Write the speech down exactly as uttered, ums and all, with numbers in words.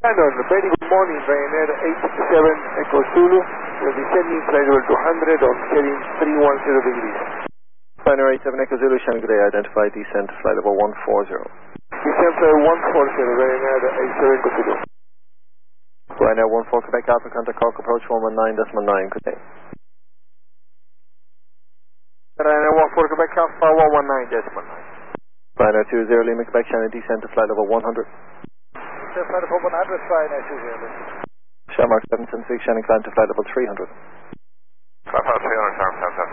Shannon, very good morning, Ryanair eight six seven Echo Zulu. We'll be sending flight level two hundred on heading three one zero degrees. Ryanair eight seven Echo Zulu, Shannon, good day, identify descent flight level one four zero. Descent flight one four zero, Ryanair eight seven Echo Zulu. Ryanair one four Quebec Alpha, contact Cork approach one one nine decimal nine, good day. Ryanair one four Quebec Alpha one one nine decimal nine. Ryanair two zero Lima Quebec, Shannon, descent to flight level one hundred. Flight level one hundred, Ryanair two zero Lima. Shamrock seven seven six, Shannon, climb to flight level three hundred. Flight level three hundred, Sharp seven seven